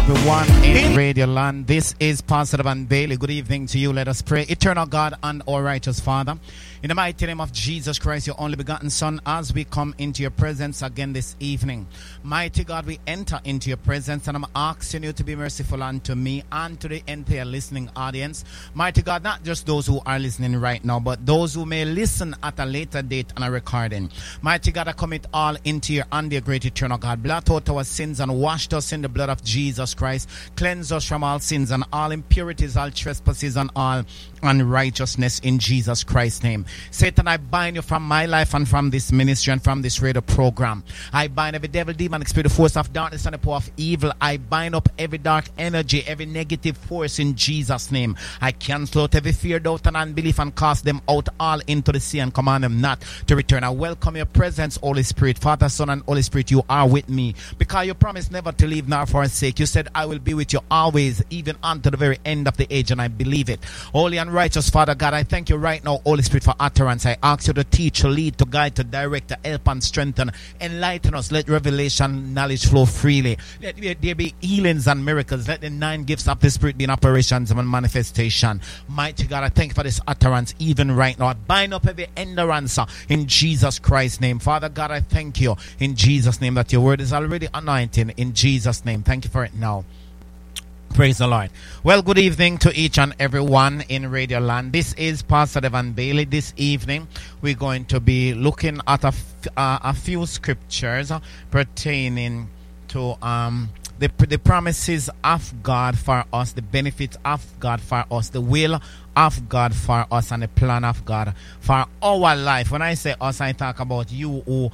Everyone in Radio Land, this is Pastor Van Bailey. Good evening to you. Let us pray. Eternal God and our righteous Father, in the mighty name of Jesus Christ, your only begotten Son, as we come into your presence again this evening. Mighty God, we enter into your presence, and I'm asking you to be merciful unto me and to the entire listening audience. Mighty God, not just those who are listening right now, but those who may listen at a later date on a recording. Mighty God, I commit all into your hand, dear great eternal God. Blot out our sins and washed us in the blood of Jesus Christ. Cleanse us from all sins and all impurities, all trespasses and all unrighteousness in Jesus Christ's name. Satan, I bind you from my life and from this ministry and from this radio program. I bind every devil, demon, spirit, force of darkness and the power of evil. I bind up every dark energy, every negative force in Jesus' name. I cancel out every fear, doubt, and unbelief and cast them out all into the sea and command them not to return. I welcome your presence, Holy Spirit. Father, Son, and Holy Spirit, you are with me because you promised never to leave nor forsake. You said, I will be with you always, even unto the very end of the age, and I believe it. Holy and righteous Father God, I thank you right now, Holy Spirit, for utterance. I ask you to teach, to lead, to guide, to direct, to help and strengthen, enlighten us. Let revelation knowledge flow freely. Let there be healings and miracles. Let the 9 gifts of the Spirit be in operations and manifestation. Mighty God, I thank you for this utterance even right now. I bind up every hindrance in Jesus Christ's name. Father God, I thank you in Jesus' name that your word is already anointing in Jesus' name. Thank you for it now. Praise the Lord. Well, good evening to each and everyone in Radio Land. This is Pastor Van Bailey. This evening, we're going to be looking at a few scriptures pertaining to the promises of God for us, the benefits of God for us, the will of God for us, and the plan of God for our life. When I say us, I talk about you who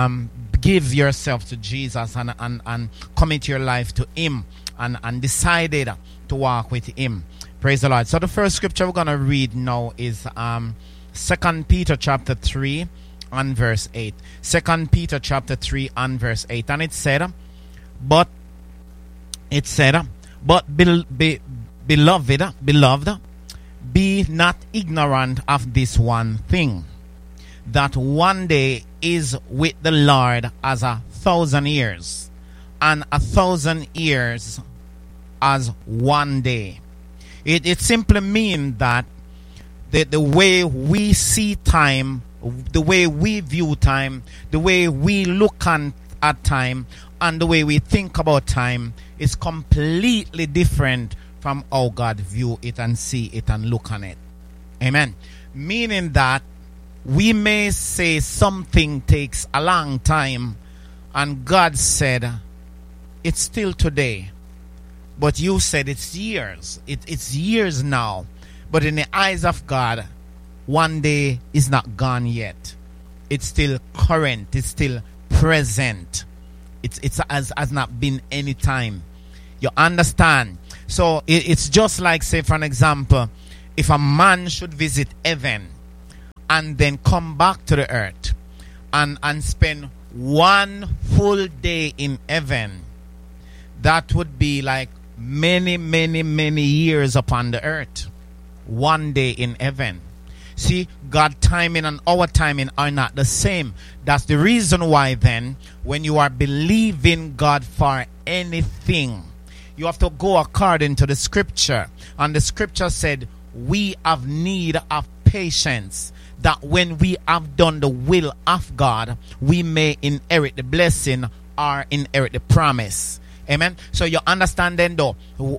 give yourself to Jesus and commit your life to Him. And decided to walk with Him. Praise the Lord. So the first scripture we're going to read now is 2 Peter chapter 3 and verse 8. 2 Peter chapter 3 and verse 8. And it said, but beloved, be not ignorant of this one thing, that one day is with the Lord as 1,000 years, and 1,000 years as one day. It simply means that the way we see time, the way we view time, the way we look at time, and the way we think about time is completely different from how God view it and see it and look on it. Amen. Meaning that we may say something takes a long time, and God said, it's still today. But you said it's years. It's years now. But in the eyes of God, one day is not gone yet. It's still current. It's still present. It's has not been any time. You understand? So it's just like, say, for an example, if a man should visit heaven and then come back to the earth and spend one full day in heaven, that would be like many years upon the earth. One day in heaven. See, God's timing and our timing are not the same. That's the reason why then, when you are believing God for anything, you have to go according to the scripture. And the scripture said, we have need of patience, that when we have done the will of God, we may inherit the blessing or inherit the promise. Amen. So you understand then, though,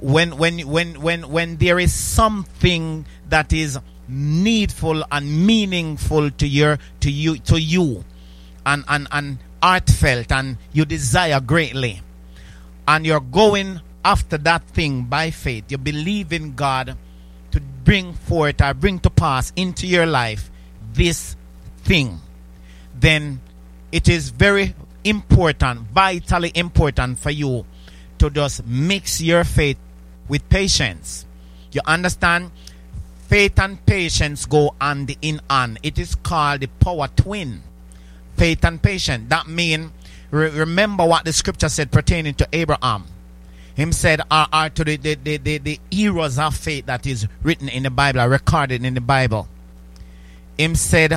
when there is something that is needful and meaningful to you, and heartfelt, and you desire greatly, and you're going after that thing by faith, you believe in God to bring forth or bring to pass into your life this thing, then it is very important, vitally important for you to just mix your faith with patience. You understand? Faith and patience go hand in hand. It is called the power twin. Faith and patience. That means, remember what the scripture said pertaining to Abraham. Him said, are to the heroes of faith that is written in the Bible, recorded in the Bible. Him said,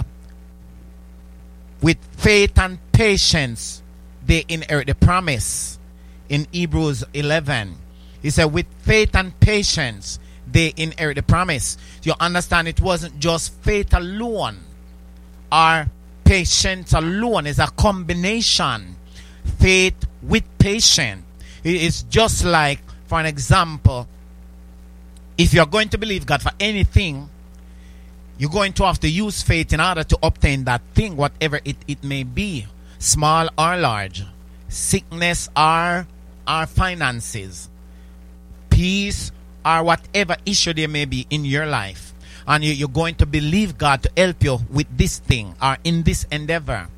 with faith and patience, they inherit the promise. In Hebrews 11, He said, with faith and patience, they inherit the promise. You understand, it wasn't just faith alone or patience alone. It's a combination. Faith with patience. It's just like, for an example, if you're going to believe God for anything, you're going to have to use faith in order to obtain that thing, whatever it may be, small or large, sickness or finances, peace or whatever issue there may be in your life. And you're going to believe God to help you with this thing or in this endeavor.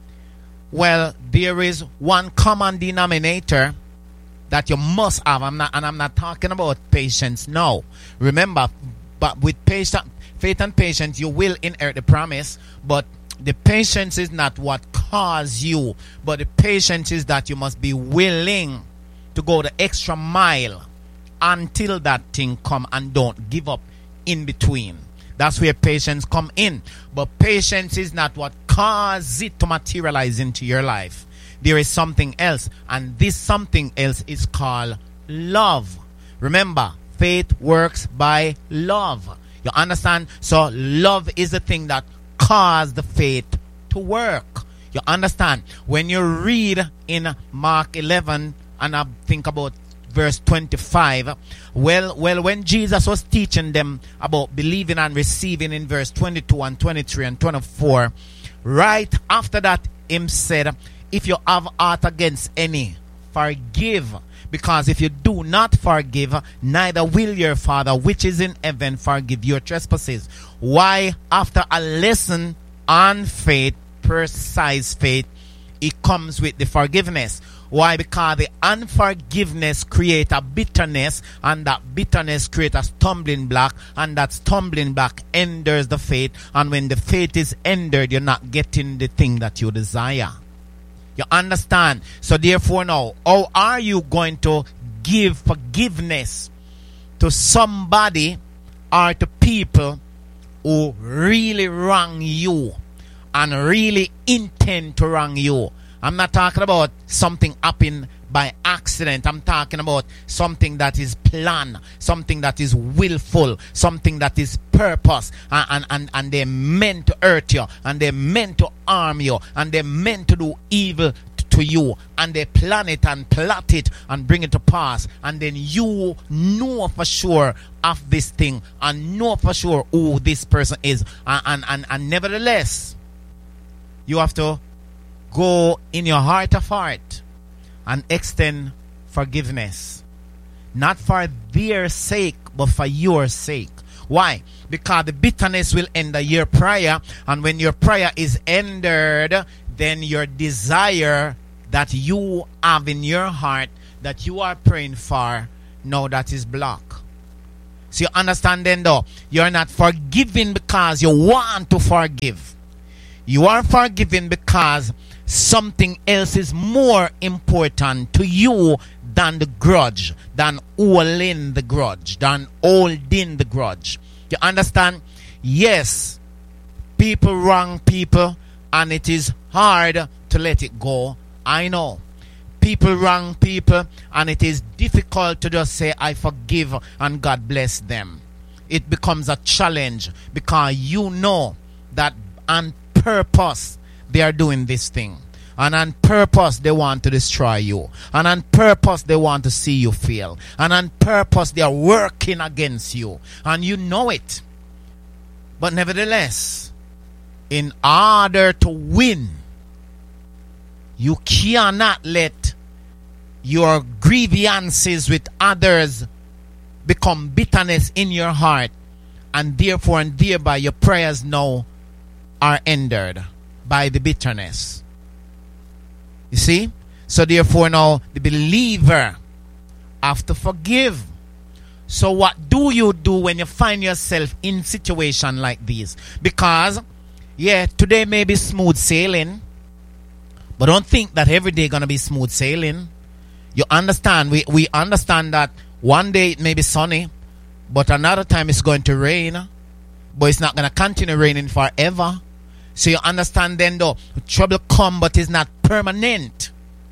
Well, there is one common denominator that you must have. I'm not talking about patience now. Remember, but with faith and patience, you will inherit the promise. But the patience is not what caused you, but the patience is that you must be willing to go the extra mile until that thing come, and don't give up in between. That's where patience come in. But patience is not what caused it to materialize into your life. There is something else, and this something else is called love. Remember, faith works by love. You understand? So love is the thing that caused the faith to work. You understand? When you read in Mark 11, and I think about verse 25, when Jesus was teaching them about believing and receiving in verse 22 and 23 and 24, right after that, him said, if you have aught against any, forgive. Because if you do not forgive, neither will your Father which is in heaven forgive your trespasses. Why? After a lesson on faith, precise faith, it comes with the forgiveness. Why? Because the unforgiveness creates a bitterness, and that bitterness creates a stumbling block, and that stumbling block hinders the faith. And when the faith is hindered, you're not getting the thing that you desire. You understand? So therefore now, how are you going to give forgiveness to somebody or to people who really wrong you and really intend to wrong you? I'm not talking about something happening by accident. I'm talking about something that is planned, something that is willful, something that is purpose, and they're meant to hurt you, and they're meant to harm you, and they're meant to do evil to you, and they plan it and plot it and bring it to pass, and then you know for sure of this thing and know for sure who this person is, and nevertheless you have to go in your heart of heart and extend forgiveness, not for their sake but for your sake. Why? Because the bitterness will end your prayer, and when your prayer is ended, then your desire that you have in your heart that you are praying for, now that is blocked. So you understand then though, you're not forgiving because you want to forgive. You are forgiving because something else is more important to you than the grudge, than holding the grudge, than holding the grudge. You understand? Yes, people wrong people, and it is hard to let it go. I know. People wrong people, and it is difficult to just say, I forgive and God bless them. It becomes a challenge because you know that on purpose they are doing this thing. And on purpose they want to destroy you. And on purpose they want to see you fail. And on purpose they are working against you. And you know it. But nevertheless, in order to win, you cannot let your grievances with others become bitterness in your heart. And therefore and thereby your prayers now are hindered by the bitterness. You see? So therefore now the believer have to forgive. So what do you do when you find yourself in situation like this? Because yeah, today may be smooth sailing, but don't think that every day gonna be smooth sailing. You understand? We understand that one day it may be sunny, but another time it's going to rain, but it's not gonna continue raining forever. So you understand then though, trouble come, but it's not permanent.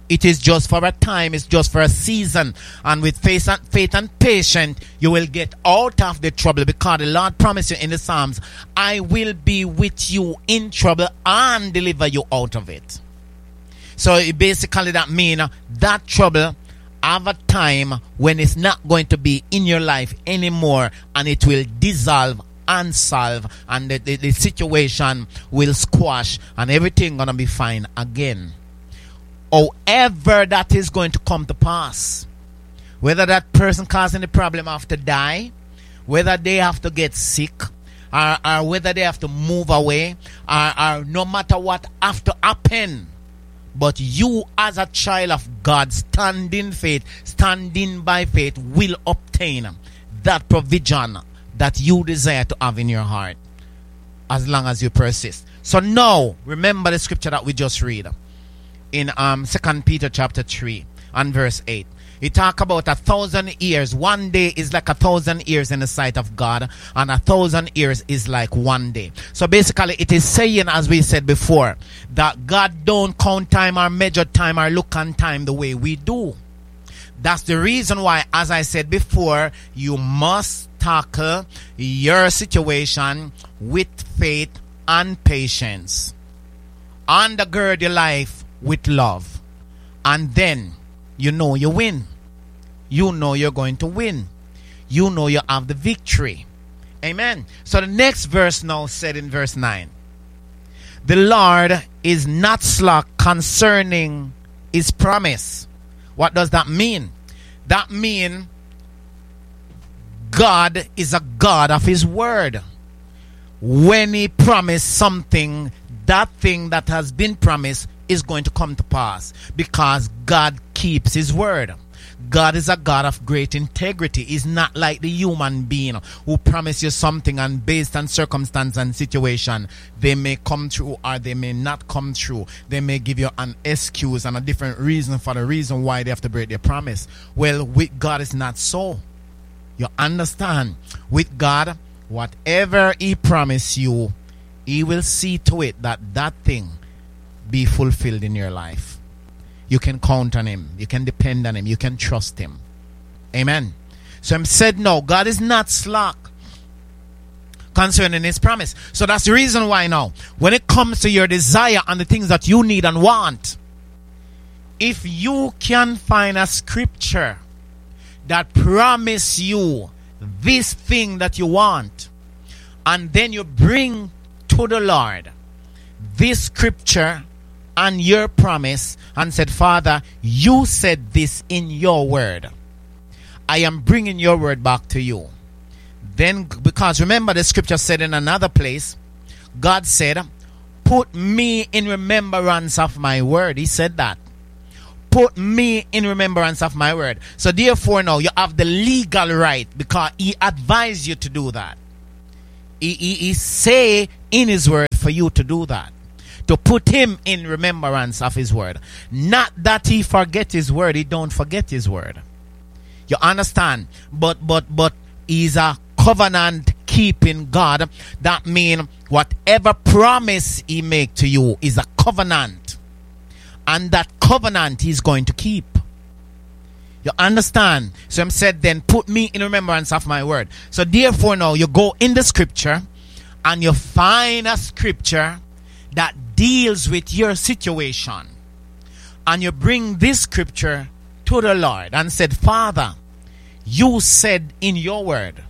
It is just for a time. It's just for a season. And with faith and patience, you will get out of the trouble, because the Lord promised you in the Psalms, I will be with you in trouble and deliver you out of it. So basically that means that trouble have a time when it's not going to be in your life anymore, and it will dissolve and solve, and the situation will squash, and everything gonna be fine again. However that is going to come to pass, whether that person causing the problem have to die, whether they have to get sick, or whether they have to move away, or no matter what have to happen, but you as a child of God, standing by faith, will obtain that provision that you desire to have in your heart, as long as you persist. So now, remember the scripture that we just read in 2 Peter chapter 3 and verse 8. It talk about 1,000 years. One day is like 1,000 years in the sight of God, and 1,000 years is like one day. So basically it is saying, as we said before, that God don't count time or measure time or look on time the way we do. That's the reason why, as I said before, you must tackle your situation with faith and patience. Undergird your life with love, and then you know you win. You know you're going to win. You know you have the victory. Amen. So the next verse now said in verse 9, the Lord is not slack concerning his promise. What does that mean? That means God is a God of his word. When he promised something, that thing that has been promised is going to come to pass, because God keeps his word. God is a God of great integrity. He's not like the human being who promise you something, and based on circumstance and situation, they may come true or they may not come true. They may give you an excuse and a different reason for the reason why they have to break their promise. Well, with God it's not so. You understand? With God, whatever he promised you, he will see to it that that thing be fulfilled in your life. You can count on him. You can depend on him. You can trust him. Amen. So I'm said no, God is not slack concerning his promise. So that's the reason why now, when it comes to your desire and the things that you need and want, if you can find a scripture that promise you this thing that you want, and then you bring to the Lord this scripture and your promise, and said, Father, you said this in your word. I am bringing your word back to you. Then, because remember the scripture said in another place, God said, put me in remembrance of my word. He said that. Put me in remembrance of my word. So therefore now you have the legal right, because he advised you to do that. He say in his word for you to do that. To put him in remembrance of his word. Not that he forget his word. He don't forget his word. You understand? But he's a covenant keeping God. That means whatever promise he make to you is a covenant. And that covenant he's going to keep. You understand? So I'm said then, put me in remembrance of my word. So therefore now you go in the scripture and you find a scripture that deals with your situation, and you bring this scripture to the Lord and said, Father, you said in your word,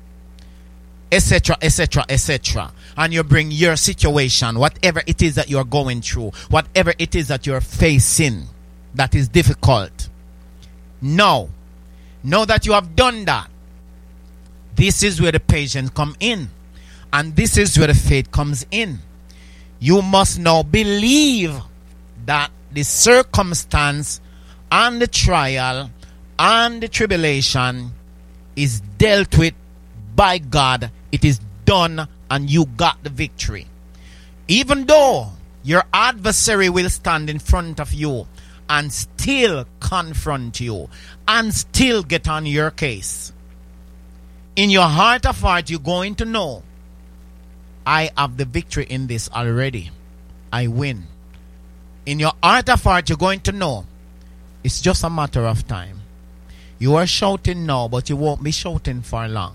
etc., etc., etc., and you bring your situation, whatever it is that you're going through, whatever it is that you're facing that is difficult. Now that you have done that, this is where the patience come in, and this is where the faith comes in. You must now believe that the circumstance and the trial and the tribulation is dealt with by God. It is done and you got the victory. Even though your adversary will stand in front of you and still confront you and still get on your case, in your heart of heart you're going to know, I have the victory in this already. I win. In your heart of heart, you're going to know, It's just a matter of time. You are shouting now, but you won't be shouting for long.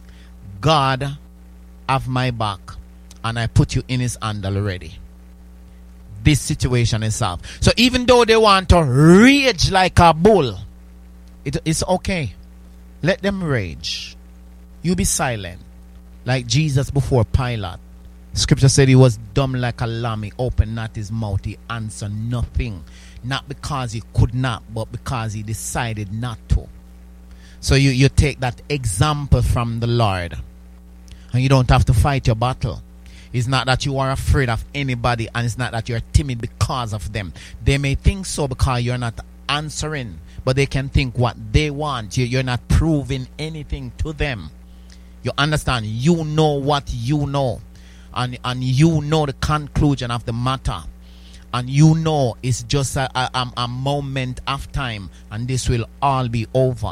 God have my back, and I put you in his hand already. This situation is solved. So even though they want to rage like a bull, it's okay. Let them rage. You be silent. Like Jesus before Pilate. Scripture said he was dumb like a lamb. He opened not his mouth. He answered nothing. Not because he could not, but because he decided not to. So you take that example from the Lord. And you don't have to fight your battle. It's not that you are afraid of anybody, and it's not that you're timid because of them. They may think so because you're not answering, but they can think what they want. You're not proving anything to them. You understand? You know what you know. And you know the conclusion of the matter. And you know it's just a moment of time, and this will all be over.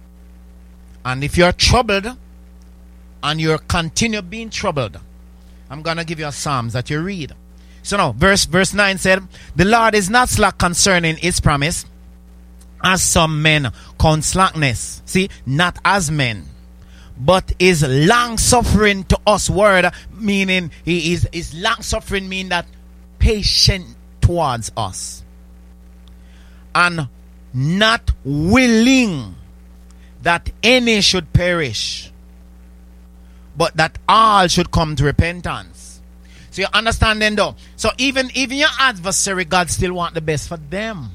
And if you're troubled, and you continue being troubled, I'm going to give you a Psalms that you read. So now, verse 9 said, the Lord is not slack concerning his promise, as some men count slackness. See, not as men, but is long suffering to us. Word meaning he is long suffering, mean that patient towards us, and not willing that any should perish, but that all should come to repentance. So you understand then though. So even your adversary, God still want the best for them.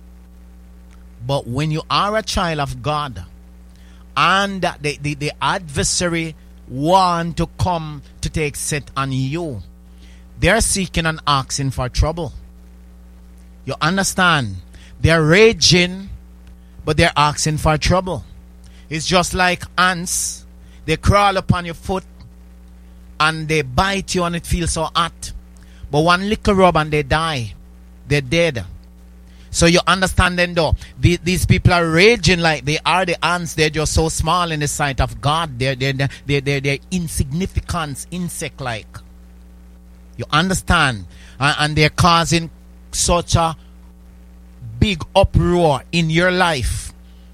But when you are a child of God, and the adversary want to come to take set on you, they're seeking and asking for trouble. You understand? They're raging, but they're asking for trouble. It's just like ants. They crawl upon your foot and they bite you and it feels so hot. But one little rub and they die. They're dead. So you understand then though. These people are raging like they are the ants. They're just so small in the sight of God. They're insignificant, insect-like. You understand? And they're causing such a big uproar in your life.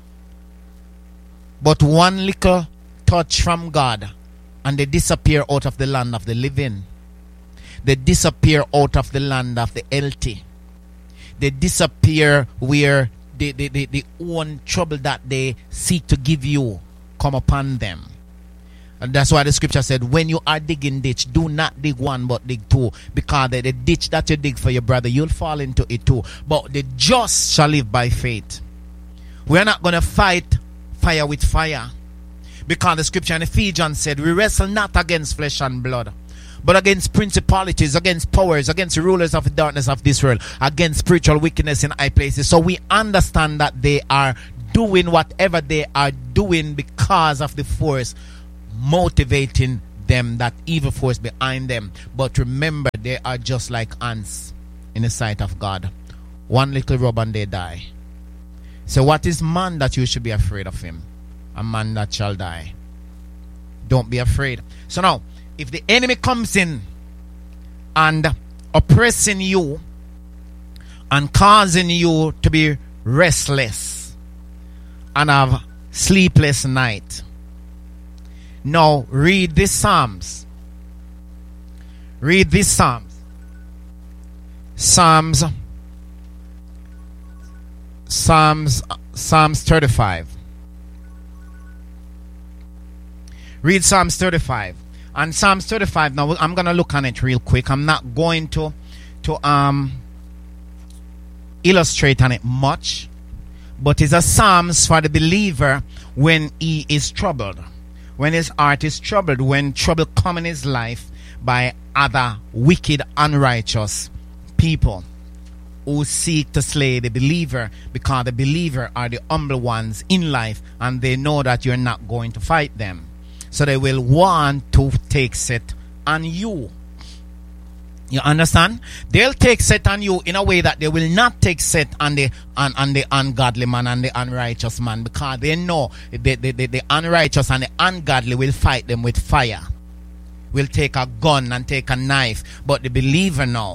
But one little touch from God, and they disappear out of the land of the living. They disappear out of the land of the healthy. They disappear where the own trouble that they seek to give you come upon them. And that's why the scripture said, when you are digging ditch, do not dig one but dig two, because the ditch that you dig for your brother, you'll fall into it too. But the just shall live by faith. We're not going to fight fire with fire, because the scripture in Ephesians said, we wrestle not against flesh and blood, but against principalities, against powers, against rulers of the darkness of this world, against spiritual wickedness in high places. So we understand that they are doing whatever they are doing because of the force motivating them, that evil force behind them. But remember, they are just like ants in the sight of God. One little rub and they die. So what is man that you should be afraid of him? A man that shall die. Don't be afraid. So now, if the enemy comes in and oppressing you and causing you to be restless and have sleepless night, now read these Psalms. Read these Psalms. Psalms 35. Read Psalms 35. And Psalms 35, now I'm going to look on it real quick. I'm not going to illustrate on it much, but it's a Psalms for the believer when he is troubled, when his heart is troubled, when trouble comes in his life by other wicked, unrighteous people who seek to slay the believer, because the believer are the humble ones in life, and they know that you're not going to fight them. So they will want to take set on you. You understand? They'll take set on you in a way that they will not take set on the ungodly man and the unrighteous man, because they know the unrighteous and the ungodly will fight them with fire. Will take a gun and take a knife. But the believer now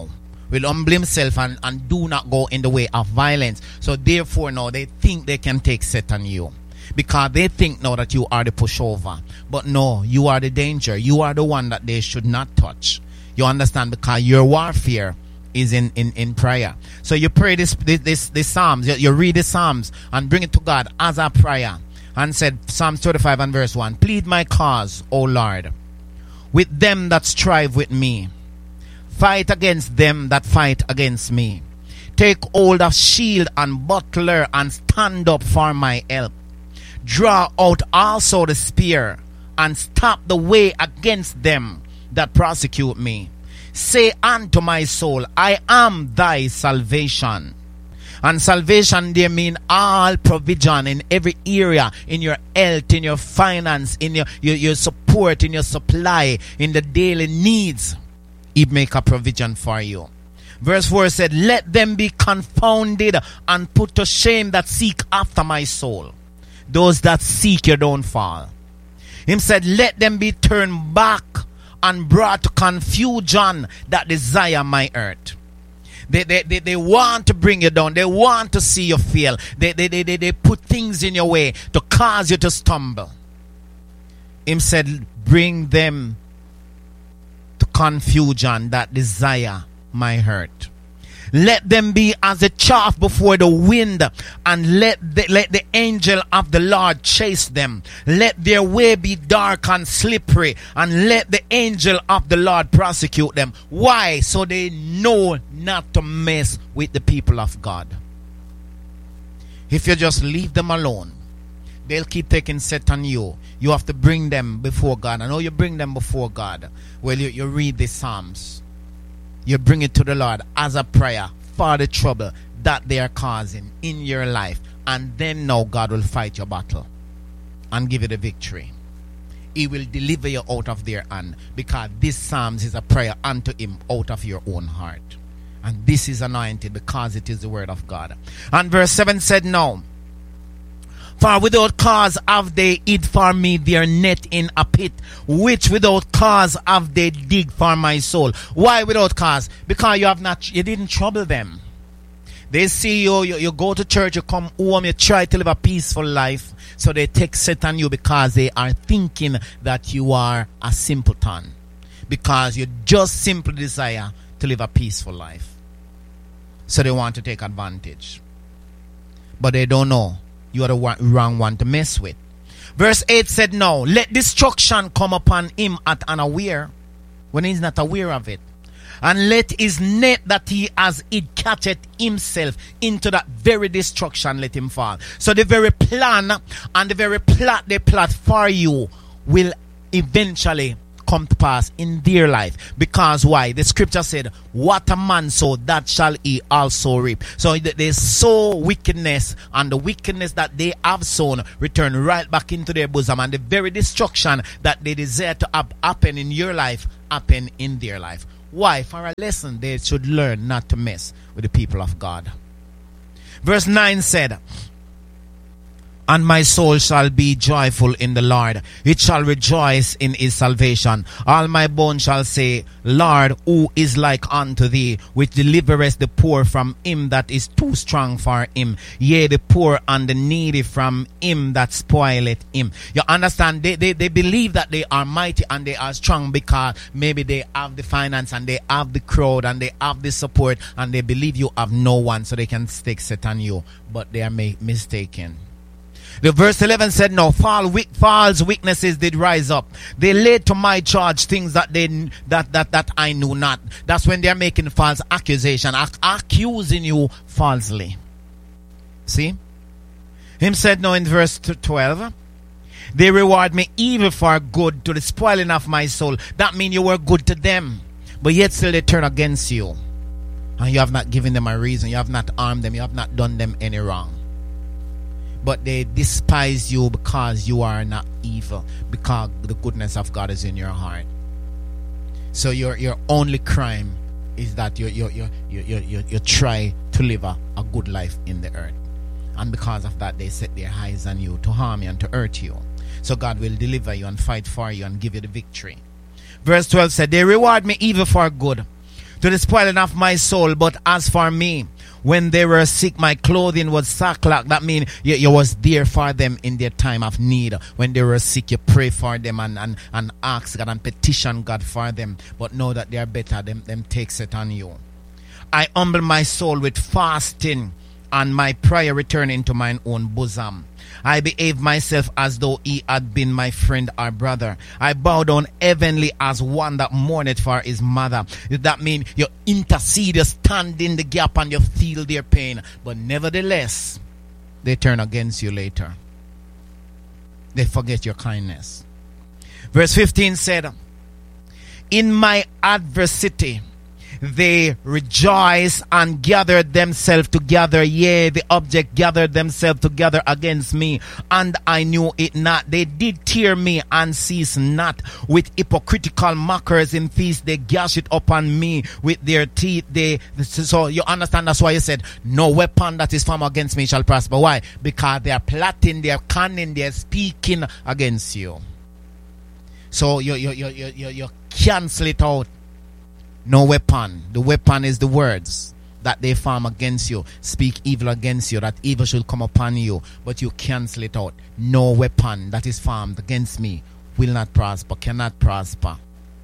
will humble himself and do not go in the way of violence. So therefore now they think they can take set on you, because they think now that you are the pushover. But no, you are the danger. You are the one that they should not touch. You understand? Because your warfare is in prayer. So you pray this Psalms. You read the Psalms and bring it to God as a prayer. And said, Psalms 35 and verse 1, plead my cause, O Lord, with them that strive with me. Fight against them that fight against me. Take hold of shield and buckler and stand up for my help. Draw out also the spear and stop the way against them that prosecute me. Say unto my soul, I am thy salvation. And salvation there mean all provision in every area, in your health, in your finance, in your support, in your supply, in the daily needs. He make a provision for you. Verse 4 said, let them be confounded and put to shame that seek after my soul. Those that seek your downfall. Him said, let them be turned back and brought to confusion that desire my hurt. They want to bring you down. They want to see you fail. They put things in your way to cause you to stumble. Him said, bring them to confusion that desire my hurt. Let them be as a chaff before the wind, and let the angel of the Lord chase them. Let their way be dark and slippery, and let the angel of the Lord prosecute them. Why? So they know not to mess with the people of God. If you just leave them alone, they'll keep taking set on you. You have to bring them before God. I know you bring them before God. Well, you read the Psalms. You bring it to the Lord as a prayer for the trouble that they are causing in your life. And then now God will fight your battle and give you the victory. He will deliver you out of their hand, because this Psalms is a prayer unto him out of your own heart. And this is anointed because it is the word of God. And verse 7 said, no. For without cause have they hid for me their net in a pit, which without cause have they dig for my soul. Why without cause? Because you didn't trouble them. They see you go to church, you come home, you try to live a peaceful life. So they take set on you because they are thinking that you are a simpleton. Because you just simply desire to live a peaceful life. So they want to take advantage. But they don't know you are the wrong one to mess with. Verse 8 said, no, let destruction come upon him at unaware, when he is not aware of it. And let his net that he has it catcheth himself into that very destruction, let him fall. So the very plan and the very plot they plot for you will eventually come to pass in their life. Because why? The scripture said, what a man sow, that shall he also reap. So they sow wickedness, and the wickedness that they have sown return right back into their bosom, and the very destruction that they desire to happen in your life happen in their life. Why? For a lesson they should learn not to mess with the people of God. Verse 9 said, and my soul shall be joyful in the Lord. It shall rejoice in his salvation. All my bones shall say, Lord, who is like unto thee, which delivereth the poor from him that is too strong for him, yea, the poor and the needy from him that spoileth him. You understand? They believe that they are mighty and they are strong because maybe they have the finance and they have the crowd and they have the support, and they believe you have no one, so they can stake set on you. But they are mistaken. The verse 11 said, no, false witnesses did rise up. They laid to my charge things that that I knew not. That's when they're making false accusation, accusing you falsely. See? Him said, no, in verse 12, they reward me evil for good, to the spoiling of my soul. That means you were good to them, but yet still they turn against you. And you have not given them a reason. You have not harmed them. You have not done them any wrong. But they despise you because you are not evil, because the goodness of God is in your heart. So your only crime is that you try to live a good life in the earth. And because of that, they set their eyes on you to harm you and to hurt you. So God will deliver you and fight for you and give you the victory. Verse 12 said, they reward me evil for good, to to the spoiling of my soul. But as for me, when they were sick, my clothing was sackcloth. That means you was there for them in their time of need. When they were sick, you pray for them and ask God and petition God for them. But know that they are better, them takes it on you. I humble my soul with fasting, and my prayer return into mine own bosom. I behave myself as though he had been my friend or brother. I bow down heavenly as one that mourneth for his mother. That means you intercede, you stand in the gap, and you feel their pain. But nevertheless, they turn against you later. They forget your kindness. Verse 15 said, in my adversity, they rejoice and gathered themselves together. Yea, the object gathered themselves together against me, and I knew it not. They did tear me and cease not. With hypocritical mockers in feast, they gash it upon me with their teeth. So you understand, that's why you said, no weapon that is formed against me shall prosper. Why? Because they are plotting, they are cunning, they are speaking against you. So you cancel it out. No weapon. The weapon is the words that they form against you. Speak evil against you, that evil should come upon you. But you cancel it out. No weapon that is formed against me will not prosper, cannot prosper.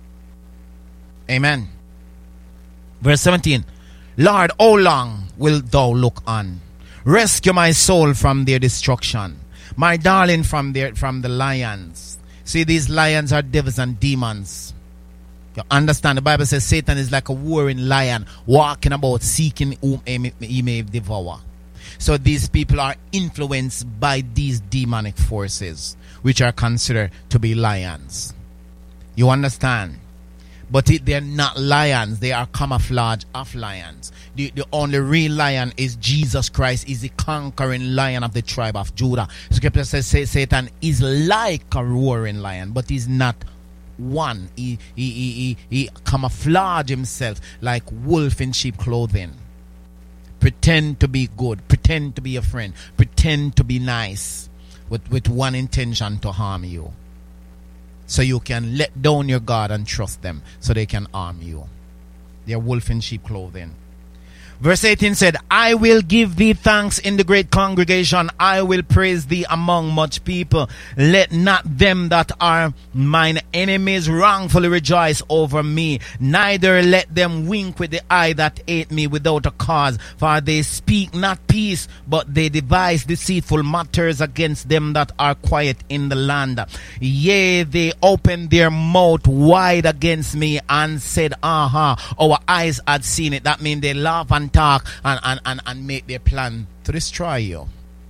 Amen. Verse 17. Lord, how long wilt thou look on? Rescue my soul from their destruction, my darling from the lions. See, these lions are devils and demons. You understand? The Bible says Satan is like a roaring lion, walking about, seeking whom he may devour. So these people are influenced by these demonic forces, which are considered to be lions. You understand? But they're not lions. They are camouflage of lions. The only real lion is Jesus Christ. Is the conquering lion of the tribe of Judah. Scripture says Satan is like a roaring lion, but he's not one. He camouflage himself like wolf in sheep clothing. Pretend to be good, pretend to be a friend, pretend to be nice, with one intention to harm you. So you can let down your guard and trust them, so they can harm you. They're wolf in sheep clothing. Verse 18 said, I will give thee thanks in the great congregation. I will praise thee among much people. Let not them that are mine enemies wrongfully rejoice over me. Neither let them wink with the eye that hate me without a cause. For they speak not peace, but they devise deceitful matters against them that are quiet in the land. Yea, they opened their mouth wide against me and said, aha, our eyes had seen it. That means they laugh and talk and make their plan to destroy you.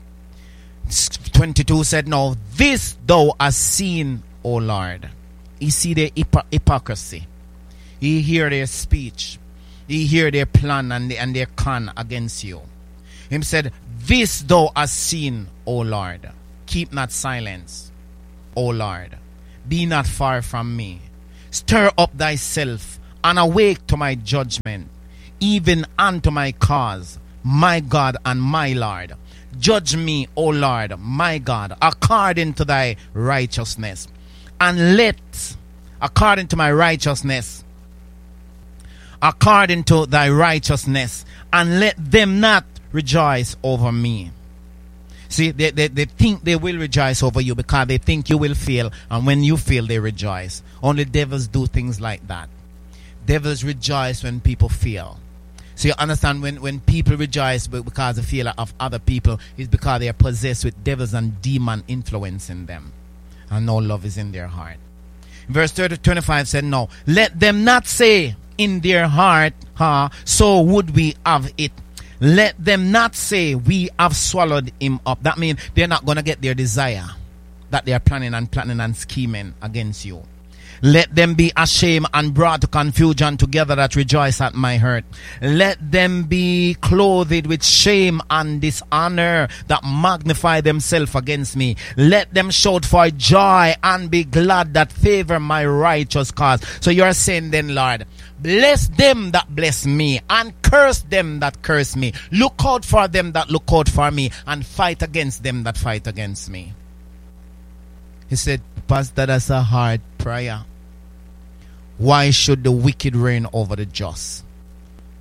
22 said, now this thou hast seen, O Lord. You see their hypocrisy. You hear their speech. You hear their plan and their con against you. Him said, this thou hast seen, O Lord. Keep not silence, O Lord. Be not far from me. Stir up thyself and awake to my judgment, even unto my cause, my God and my Lord. Judge me, O Lord, my God, according to thy righteousness. And let, according to my righteousness, according to thy righteousness, and let them not rejoice over me. See, they think they will rejoice over you because they think you will fail, and when you fail, they rejoice. Only devils do things like that. Devils rejoice when people fail. So you understand, when people rejoice because of fear of other people, it's because they are possessed with devils and demon influence in them, and no love is in their heart. Verse 25 said, no, let them not say in their heart, so would we have it. Let them not say, we have swallowed him up. That means they're not going to get their desire that they are planning and scheming against you. Let them be ashamed and brought to confusion together that rejoice at my hurt. Let them be clothed with shame and dishonor that magnify themselves against me. Let them shout for joy and be glad that favor my righteous cause. So you're saying then, Lord, bless them that bless me and curse them that curse me. Look out for them that look out for me and fight against them that fight against me. He said, Pastor, that's a hard prayer. Why should the wicked reign over the just?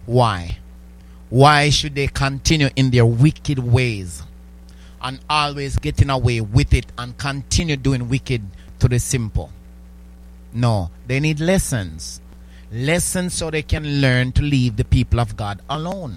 Why? Why should they continue in their wicked ways and always getting away with it and continue doing wicked to the simple? No, they need lessons. Lessons so they can learn to leave the people of God alone.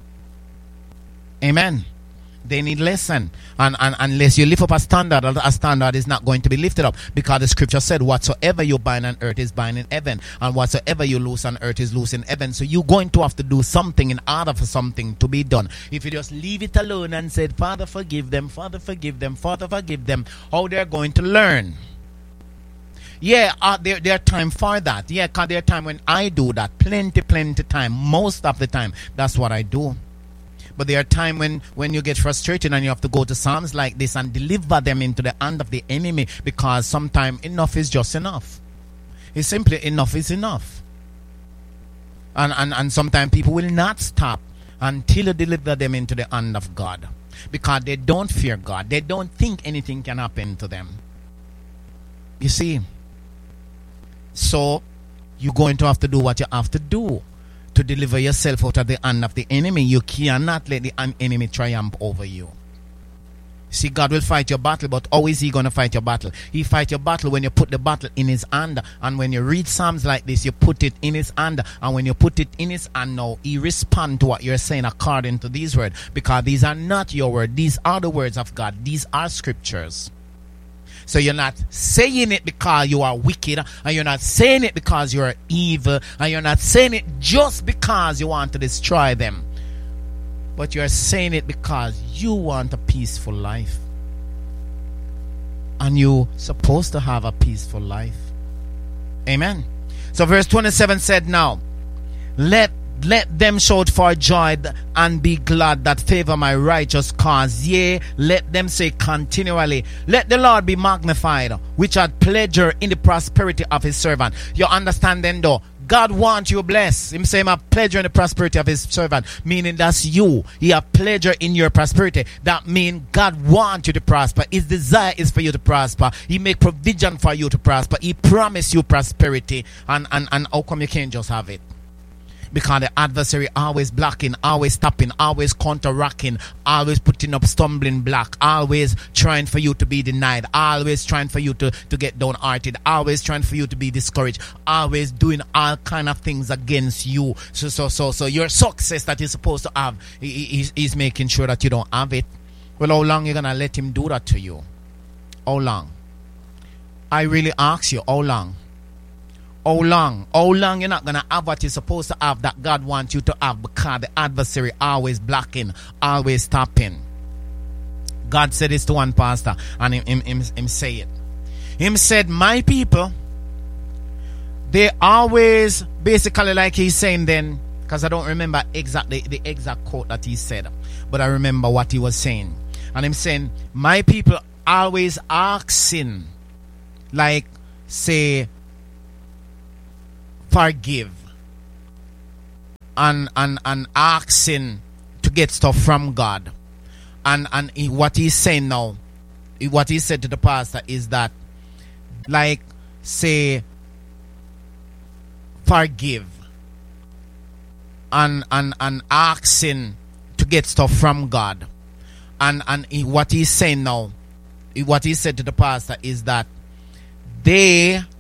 Amen. They need lesson. And unless you lift up a standard is not going to be lifted up, because the scripture said whatsoever you bind on earth is bound in heaven, and whatsoever you loose on earth is loose in heaven. So you're going to have to do something in order for something to be done. If you just leave it alone and said, Father forgive them, Father forgive them, Father forgive them, how they're going to learn? Yeah, there are time for that. Yeah, because there are time when I do that. Plenty time. Most of the time, that's what I do. But there are times when you get frustrated and you have to go to Psalms like this and deliver them into the hand of the enemy, because sometimes enough is just enough. It's simply enough is enough. And sometimes people will not stop until you deliver them into the hand of God, because they don't fear God. They don't think anything can happen to them. You see? So you're going to have to do what you have to do to deliver yourself out of the hand of the enemy. You cannot let the enemy triumph over you. See, God will fight your battle, but how is he going to fight your battle? He fight your battle when you put the battle in his hand. And when you read Psalms like this, you put it in his hand. And when you put it in his hand now, he responds to what you're saying according to these words. Because these are not your words. These are the words of God. These are scriptures. So you're not saying it because you are wicked, and you're not saying it because you're evil, and you're not saying it just because you want to destroy them. But you're saying it because you want a peaceful life. And you're supposed to have a peaceful life. Amen. So verse 27 said, now, let them shout for joy and be glad that favor my righteous cause. Yea, let them say continually, let the Lord be magnified, which had pleasure in the prosperity of his servant. You understand then though? God wants you blessed. Him say, have pleasure in the prosperity of his servant. Meaning that's you. He have pleasure in your prosperity. That means God wants you to prosper. His desire is for you to prosper. He make provision for you to prosper. He promise you prosperity. And how come you can't just have it? Because the adversary always blocking, always stopping, always counteracting, always putting up stumbling block, always trying for you to be denied, always trying for you to get downhearted, always trying for you to be discouraged, always doing all kind of things against you. So your success that you're supposed to have, he's making sure that you don't have it. Well, how long you gonna let him do that to you? How long? I really ask you, how long? How long? How long you're not going to have what you're supposed to have that God wants you to have, because the adversary always blocking, always stopping. God said this to one pastor, and him say it. Him said, my people, they always, basically like he's saying then, because I don't remember exactly the exact quote that he said, but I remember what he was saying. And him saying, my people always asking, like, say, forgive and asking to get stuff from God, and what he's saying now, what he said to the pastor is that, like, say, forgive and asking to get stuff from God, and what he's saying now, what he said to the pastor is that they